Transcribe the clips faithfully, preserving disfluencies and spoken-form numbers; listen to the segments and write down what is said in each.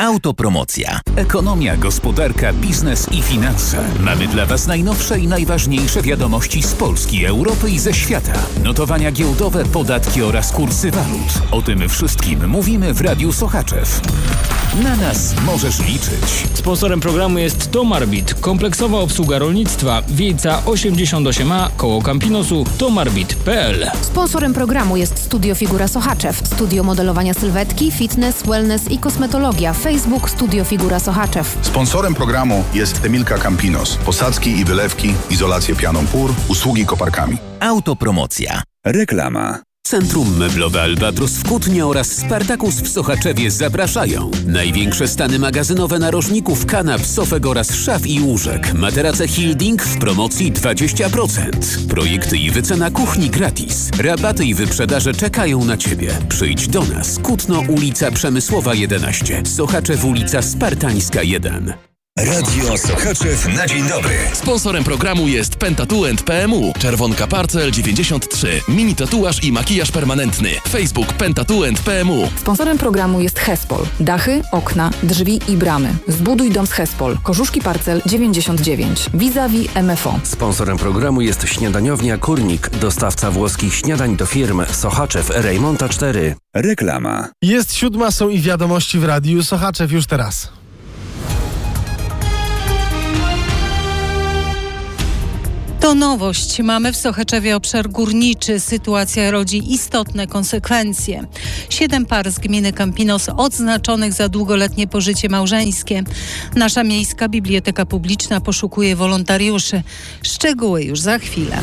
Autopromocja. Ekonomia, gospodarka, biznes i finanse. Mamy dla Was najnowsze i najważniejsze wiadomości z Polski, Europy i ze świata. Notowania giełdowe, podatki oraz kursy walut. O tym wszystkim mówimy w Radiu Sochaczew. Na nas możesz liczyć. Sponsorem programu jest Tomarbit, kompleksowa obsługa rolnictwa, Wiejca osiemdziesiąt osiem A, koło Campinosu, tomarbit kropka p l. Sponsorem programu jest Studio Figura Sochaczew, studio modelowania sylwetki, fitness, wellness i kosmetologia. Facebook Studio Figura Sochaczew. Sponsorem programu jest Emilka Campinos. Posadzki i wylewki, izolację pianą pór, usługi koparkami. Autopromocja. Reklama. Centrum Meblowe Albatros w Kutnie oraz Spartakus w Sochaczewie zapraszają. Największe stany magazynowe narożników, kanap, sofek oraz szaf i łóżek. Materace Hilding w promocji dwadzieścia procent. Projekty i wycena kuchni gratis. Rabaty i wyprzedaże czekają na Ciebie. Przyjdź do nas. Kutno, ulica Przemysłowa jedenaście. Sochaczew, ulica Spartańska jeden. Radio Sochaczew na dzień dobry. Sponsorem programu jest Pentatu and P M U. Czerwonka Parcel dziewięćdziesiąt trzy. Mini tatuaż i makijaż permanentny. Facebook Pentatu and P M U. Sponsorem programu jest Hespol. Dachy, okna, drzwi i bramy. Zbuduj dom z Hespol. Korzuszki Parcel dziewięćdziesiąt dziewięć. Vis-a-vis M F O. Sponsorem programu jest śniadaniownia Kurnik. Dostawca włoskich śniadań do firm Sochaczew Rejmonta cztery. Reklama. Jest siódma, są i wiadomości w Radiu Sochaczew już teraz. To nowość. Mamy w Sochaczewie obszar górniczy. Sytuacja rodzi istotne konsekwencje. Siedem par z gminy Campinos odznaczonych za długoletnie pożycie małżeńskie. Nasza miejska biblioteka publiczna poszukuje wolontariuszy. Szczegóły już za chwilę.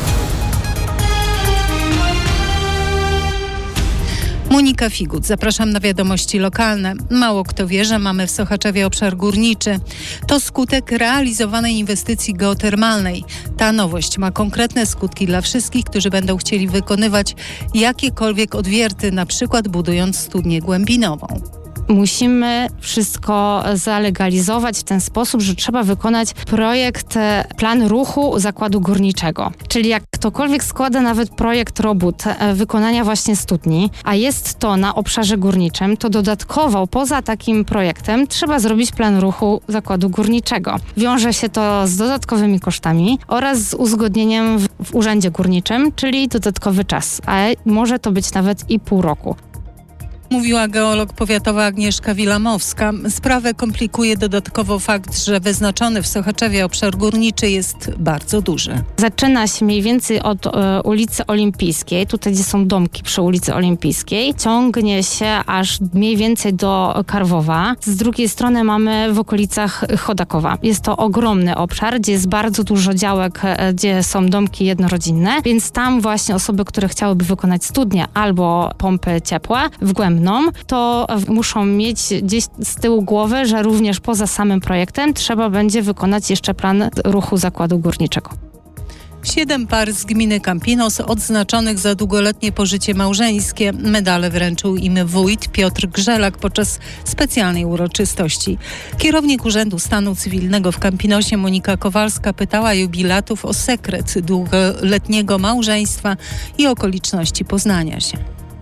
Monika Figut, zapraszam na wiadomości lokalne. Mało kto wie, że mamy w Sochaczewie obszar górniczy. To skutek realizowanej inwestycji geotermalnej. Ta nowość ma konkretne skutki dla wszystkich, którzy będą chcieli wykonywać jakiekolwiek odwierty, na przykład budując studnię głębinową. Musimy wszystko zalegalizować w ten sposób, że trzeba wykonać projekt, plan ruchu zakładu górniczego. Czyli jak ktokolwiek składa nawet projekt robót wykonania właśnie studni, a jest to na obszarze górniczym, to dodatkowo poza takim projektem trzeba zrobić plan ruchu zakładu górniczego. Wiąże się to z dodatkowymi kosztami oraz z uzgodnieniem w, w urzędzie górniczym, czyli dodatkowy czas, a może to być nawet i pół roku. Mówiła geolog powiatowa Agnieszka Wilamowska. Sprawę komplikuje dodatkowo fakt, że wyznaczony w Sochaczewie obszar górniczy jest bardzo duży. Zaczyna się mniej więcej od e, ulicy Olimpijskiej, tutaj gdzie są domki przy ulicy Olimpijskiej. Ciągnie się aż mniej więcej do Karwowa. Z drugiej strony mamy w okolicach Chodakowa. Jest to ogromny obszar, gdzie jest bardzo dużo działek, e, gdzie są domki jednorodzinne, więc tam właśnie osoby, które chciałyby wykonać studnie albo pompy ciepła w Głębno, to muszą mieć gdzieś z tyłu głowy, że również poza samym projektem trzeba będzie wykonać jeszcze plan ruchu zakładu górniczego. Siedem par z gminy Campinos odznaczonych za długoletnie pożycie małżeńskie. Medale wręczył im wójt Piotr Grzelak podczas specjalnej uroczystości. Kierownik Urzędu Stanu Cywilnego w Campinosie Monika Kowalska pytała jubilatów o sekret długoletniego małżeństwa i okoliczności poznania się.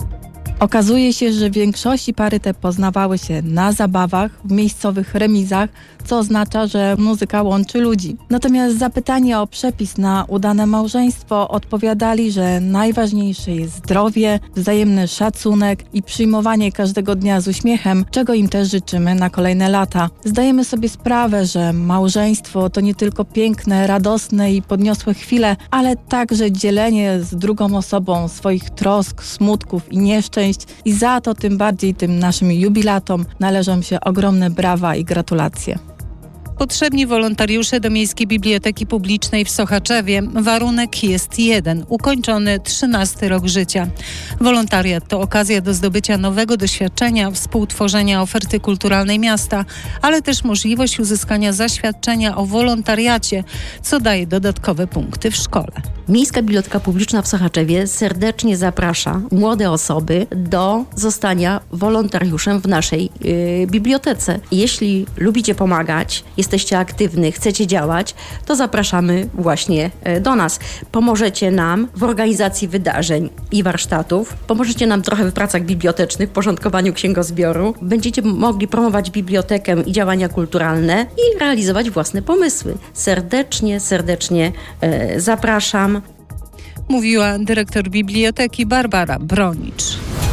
Okazuje się, że w większości pary te poznawały się na zabawach, w miejscowych remizach, co oznacza, że muzyka łączy ludzi. Natomiast zapytanie o przepis na udane małżeństwo odpowiadali, że najważniejsze jest zdrowie, wzajemny szacunek i przyjmowanie każdego dnia z uśmiechem, czego im też życzymy na kolejne lata. Zdajemy sobie sprawę, że małżeństwo to nie tylko piękne, radosne i podniosłe chwile, ale także dzielenie z drugą osobą swoich trosk, smutków i nieszczęść. I za to tym bardziej tym naszym jubilatom należą się ogromne brawa i gratulacje. Potrzebni wolontariusze do Miejskiej Biblioteki Publicznej w Sochaczewie. Warunek jest jeden. Ukończony trzynasty rok życia. Wolontariat to okazja do zdobycia nowego doświadczenia, współtworzenia oferty kulturalnej miasta, ale też możliwość uzyskania zaświadczenia o wolontariacie, co daje dodatkowe punkty w szkole. Miejska Biblioteka Publiczna w Sochaczewie serdecznie zaprasza młode osoby do zostania wolontariuszem w naszej yy, bibliotece. Jeśli lubicie pomagać, jest jesteście aktywni, chcecie działać, to zapraszamy właśnie do nas. Pomożecie nam w organizacji wydarzeń i warsztatów, pomożecie nam trochę w pracach bibliotecznych, w porządkowaniu księgozbioru. Będziecie mogli promować bibliotekę i działania kulturalne i realizować własne pomysły. Serdecznie, serdecznie e, zapraszam. Mówiła dyrektor biblioteki Barbara Bronicz.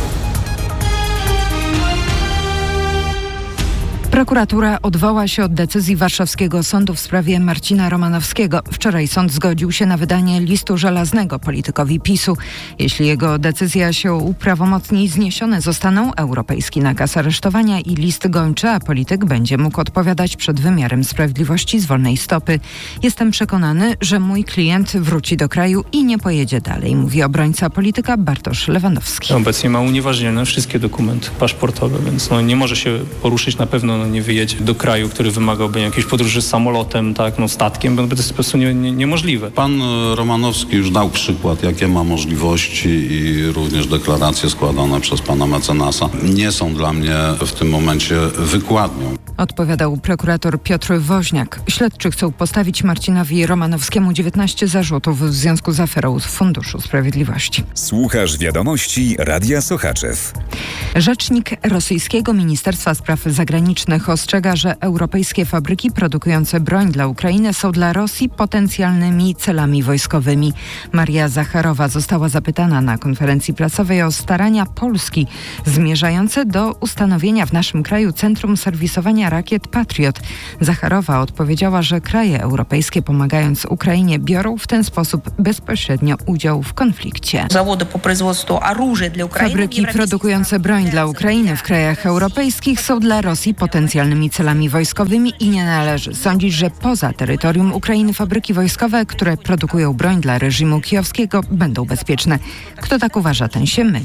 Prokuratura odwoła się od decyzji warszawskiego sądu w sprawie Marcina Romanowskiego. Wczoraj sąd zgodził się na wydanie listu żelaznego politykowi PiSu. Jeśli jego decyzja się uprawomocni, zniesione zostaną europejski nakaz aresztowania i list gończy, a polityk będzie mógł odpowiadać przed wymiarem sprawiedliwości z wolnej stopy. Jestem przekonany, że mój klient wróci do kraju i nie pojedzie dalej, mówi obrońca polityka Bartosz Lewandowski. Obecnie ma unieważnione wszystkie dokumenty paszportowe, więc no, nie może się poruszyć na pewno. No, nie wyjedzie do kraju, który wymagałby jakiejś podróży samolotem, tak, no statkiem, bo to jest po prostu nie, nie, niemożliwe. Pan Romanowski już dał przykład, jakie ma możliwości i również deklaracje składane przez pana mecenasa nie są dla mnie w tym momencie wykładnią. Odpowiadał prokurator Piotr Woźniak. Śledczy chcą postawić Marcinowi Romanowskiemu dziewiętnaście zarzutów w związku z aferą z Funduszu Sprawiedliwości. Słuchasz wiadomości Radia Sochaczew. Rzecznik rosyjskiego Ministerstwa Spraw Zagranicznych ostrzega, że europejskie fabryki produkujące broń dla Ukrainy są dla Rosji potencjalnymi celami wojskowymi. Maria Zacharowa została zapytana na konferencji prasowej o starania Polski zmierzające do ustanowienia w naszym kraju Centrum Serwisowania Rakiet Patriot. Zacharowa odpowiedziała, że kraje europejskie, pomagając Ukrainie, biorą w ten sposób bezpośrednio udział w konflikcie. Fabryki produkujące broń dla Ukrainy w krajach europejskich są dla Rosji potencjalnymi celami wojskowymi i nie należy sądzić, że poza terytorium Ukrainy fabryki wojskowe, które produkują broń dla reżimu kijowskiego, będą bezpieczne. Kto tak uważa, ten się myli.